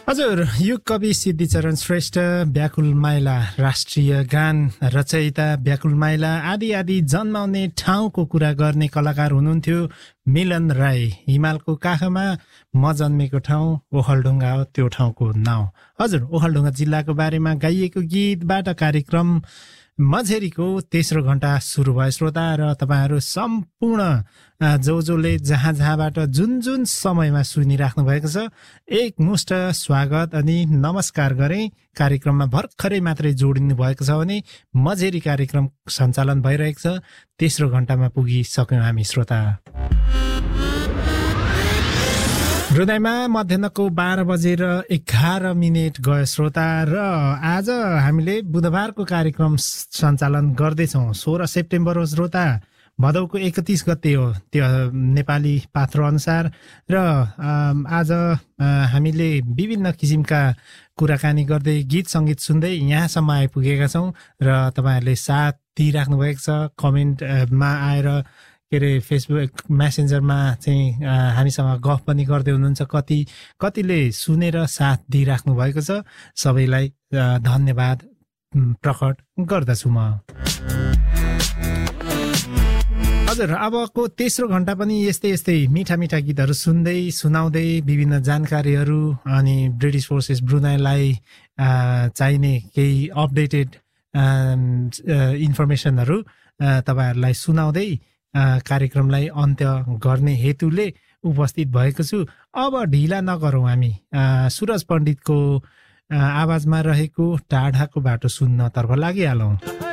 हजुर, यो कवि सिद्धिचरण श्रेष्ठ, व्याकुल माइला राष्ट्रिय गान रचयिता, व्याकुल माइला आदि आदि जन्माउने ठाउँको कुरा गर्ने कलाकार हुनुहुन्थ्यो मिलन राई। हिमालको काखमा म जन्मेको ठाउँ ओखलढुङ्गा हो त्यो ठाउँको नाउँ। हजुर, ओखलढुङ्गा जिल्लाको बारेमा गाइएको गीतबाट कार्यक्रम मझेरीको तेस्रो घण्टा सुरु भयो श्रोता। र तपाईँहरू सम्पूर्ण जसले जहाँबाट जुन समयमा सुनिराख्नु भएको छ, एकमुष्ट स्वागत अनि नमस्कार गरे। कार्यक्रममा भर्खरै मात्रै जोडिनु भएको छ भने मझेरी कार्यक्रम सञ्चालन भइरहेको छ। तेस्रो घण्टामा पुगिसक्यौँ हामी श्रोता। हृदयमा मध्याहको 12:11 गयो श्रोता। र आज हामीले बुधबारको कार्यक्रम सञ्चालन गर्दैछौँ। 16 सेप्टेम्बर हो श्रोता, भदौको 31 गते हो त्यो नेपाली पात्र अनुसार। र आज हामीले विभिन्न किसिमका कुराकानी गर्दै गीत सङ्गीत सुन्दै यहाँसम्म आइपुगेका छौँ। र तपाईँहरूले साथ दिइराख्नु भएको छ। कमेन्टमा आएर के अरे फेसबुक मेसेन्जरमा चाहिँ हामीसँग गफ पनि गर्दै हुनुहुन्छ। कतिले सुनेर साथ दिइराख्नु भएको छ। सबैलाई धन्यवाद प्रकट गर्दछु म। हजुर, अबको तेस्रो घण्टा पनि यस्तै मिठा मिठा गीतहरू सुनाउँदै विभिन्न जानकारीहरू अनि ब्रिटिस फोर्सेस ब्रुनाईलाई चाहिने केही अपडेटेड इन्फर्मेसनहरू तपाईँहरूलाई सुनाउँदै कार्यक्रमलाई अन्त्य गर्ने हेतुले उपस्थित भएको छु। अब ढिला नगरौँ, हामी सुरज पण्डितको आवाजमा रहेको टाढाको बाटो सुन्नतर्फ लागिहालौँ।